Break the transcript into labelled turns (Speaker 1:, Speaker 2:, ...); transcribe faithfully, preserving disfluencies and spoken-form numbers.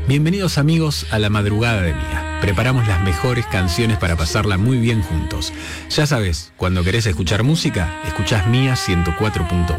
Speaker 1: Bienvenidos amigos a la madrugada de Mía. Preparamos las mejores canciones para pasarla muy bien juntos. Ya sabes, cuando querés escuchar música, escuchás Mía ciento cuatro punto uno.